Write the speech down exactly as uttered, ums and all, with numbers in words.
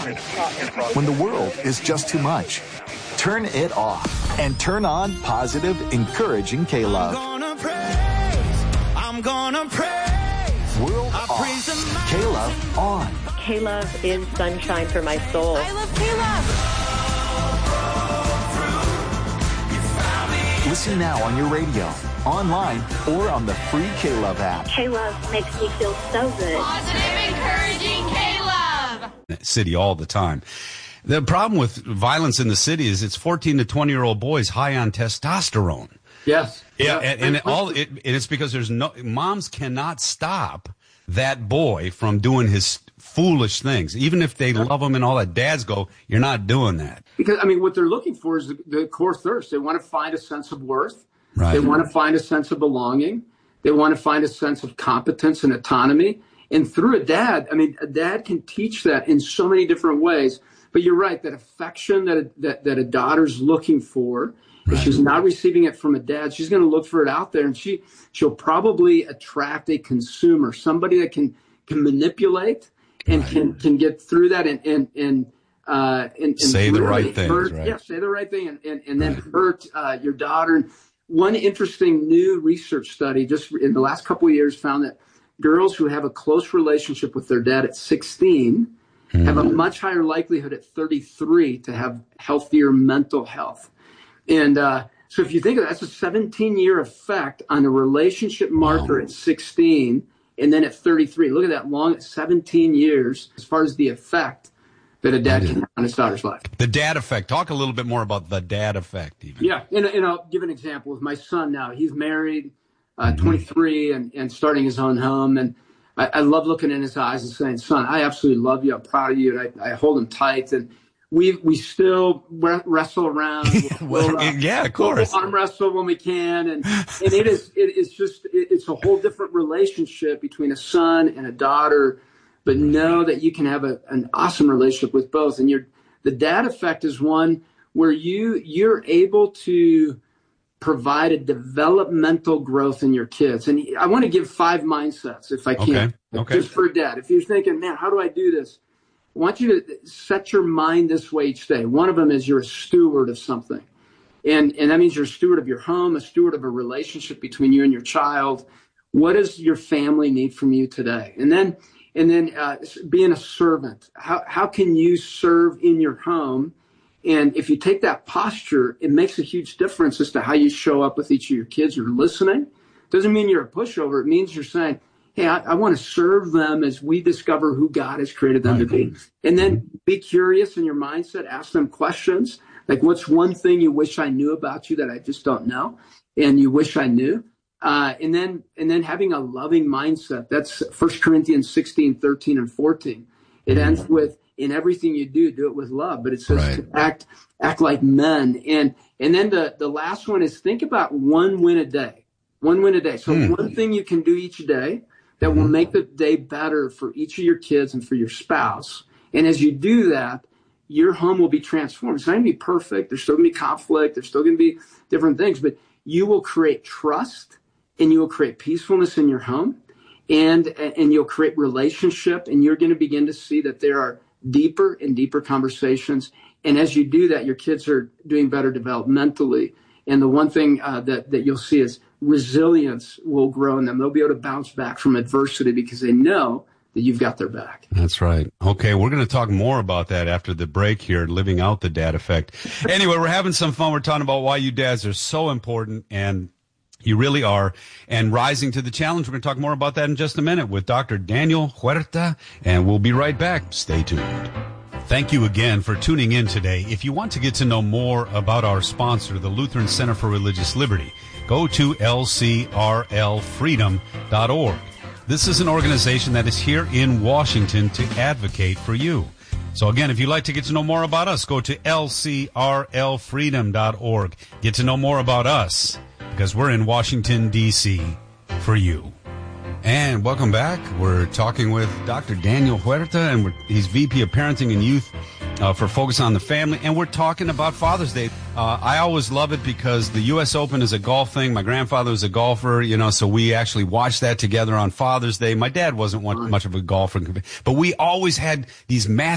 When the world is just too much, turn it off and turn on positive, encouraging K-Love. I'm gonna praise, I'm gonna praise. World I off, K-Love on. K-Love is sunshine for my soul. I love K-Love. Listen now on your radio, online, or on the free K-Love app. K-Love makes me feel so good. Positive, encouraging K-Love. City all the time. The problem with violence in the city is it's fourteen to twenty year old boys high on testosterone. Yes. Yeah, and, and it all it, and it's because there's no moms cannot stop that boy from doing his foolish things, even if they love him and all that. Dads go, you're not doing that. Because, I mean, what they're looking for is the, the core thirst. They want to find a sense of worth. Right. They want to find a sense of belonging. They want to find a sense of competence and autonomy. And through a dad, I mean, a dad can teach that in so many different ways. But you're right, that affection that a, that, that a daughter's looking for, right. If she's not receiving it from a dad, she's going to look for it out there. And she, she'll probably attract a consumer, somebody that can, can manipulate and right. can, can get through that and, and, and, uh, and, and say the really right things, hurt, right? Yeah, say the right thing and, and, and then right. hurt uh, your daughter. And one interesting new research study just in the last couple of years found that girls who have a close relationship with their dad at sixteen mm-hmm. have a much higher likelihood at thirty-three to have healthier mental health. And uh, so if you think of that, that's a seventeen-year effect on a relationship marker wow. at sixteen, and then at thirty-three. Look at that long, seventeen years as far as the effect that a dad can have on his daughter's life. The dad effect. Talk a little bit more about the dad effect, even. Yeah, and, and I'll give an example with my son now. He's married, uh, mm-hmm. twenty-three, and, and starting his own home. And I, I love looking in his eyes and saying, son, I absolutely love you. I'm proud of you. And I, I hold him tight. And we we still wrestle around. We'll, uh, yeah, of course. We'll arm wrestle when we can. And, and it is, it is just, it, it's a whole different relationship between a son and a daughter. But know that you can have a, an awesome relationship with both. And your the dad effect is one where you you're able to provide a developmental growth in your kids. And I want to give five mindsets if I can. Okay. Okay. Just for a dad. If you're thinking, man, how do I do this? I want you to set your mind this way each day. One of them is you're a steward of something. And and that means you're a steward of your home, a steward of a relationship between you and your child. What does your family need from you today? And then And then uh, being a servant, how how can you serve in your home? And if you take that posture, it makes a huge difference as to how you show up with each of your kids. You're listening. Doesn't mean you're a pushover. It means you're saying, hey, I, I want to serve them as we discover who God has created them to be. And then be curious in your mindset. Ask them questions. Like, what's one thing you wish I knew about you that I just don't know? And you wish I knew? Uh, and then, and then having a loving mindset. That's First Corinthians sixteen, thirteen, and fourteen. It mm-hmm. ends with, in everything you do, do it with love. But it says right. to act, act like men. And, and then the, the last one is think about one win a day, one win a day. So mm. one thing you can do each day that mm-hmm. will make the day better for each of your kids and for your spouse. And as you do that, your home will be transformed. It's not going to be perfect. There's still going to be conflict. There's still going to be different things, but you will create trust. And you will create peacefulness in your home, and and you'll create relationship, and you're going to begin to see that there are deeper and deeper conversations. And as you do that, your kids are doing better developmentally. And the one thing uh, that, that you'll see is resilience will grow in them. They'll be able to bounce back from adversity because they know that you've got their back. That's right. Okay, we're going to talk more about that after the break here, living out the dad effect. Anyway, we're having some fun. We're talking about why you dads are so important, and you really are, and rising to the challenge. We're going to talk more about that in just a minute with Doctor Daniel Huerta, and we'll be right back. Stay tuned. Thank you again for tuning in today. If you want to get to know more about our sponsor, the Lutheran Center for Religious Liberty, go to L C R L freedom dot org. This is an organization that is here in Washington to advocate for you. So again, if you'd like to get to know more about us, go to L C R L freedom dot org. Get to know more about us, because we're in Washington, D C for you. And welcome back. We're talking with Doctor Daniel Huerta, and we're, he's V P of Parenting and Youth uh, for Focus on the Family. And we're talking about Father's Day. Uh, I always love it because the U S Open is a golf thing. My grandfather was a golfer, you know, so we actually watched that together on Father's Day. My dad wasn't one, much of a golfer, but we always had these massive